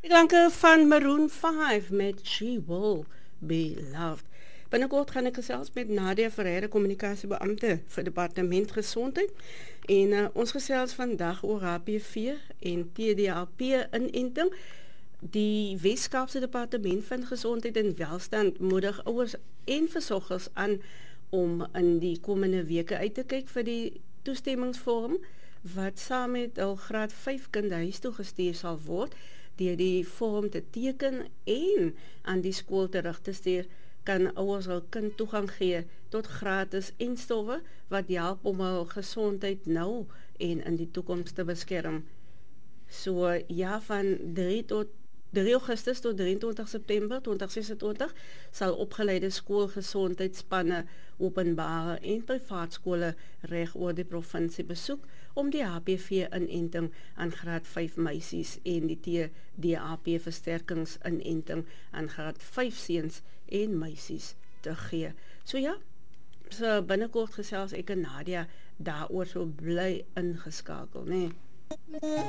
Klanke van Maroon 5 met She Will Be Loved. Binnekort gaan ek gesels met Nadia Ferreira, kommunikasiebeampte vir Departement Gesondheid. En ons gesels vandag oor HPV en TDAP inenting. Die Wes-Kaapse Departement van Gesondheid en Welstand moedig ouers en versorgers aan om in die komende weke uit te kyk vir die toestemmingsvorm wat saam met hul graad 5 kind huis toe gestuur sal word, deur die vorm te teken en aan die skool terug te stuur, kan ouers hul kind toegang gee tot gratis enstowwe wat help om hul gesondheid nou en in die toekoms te beskerm. So ja, van 3 Augustus tot 23 September 2026 sal opgeleide skoolgesondheidsspanne openbare en privaat skole reg oor die provinsie besoek om die HPV-inenting aan graad 5 meisies en die TDAP versterkingsinenting aan graad 5 seuns en meisies te gee. So ja, so binnekort gesels ek en Nadia daaroor, so bly ingeskakel, nee.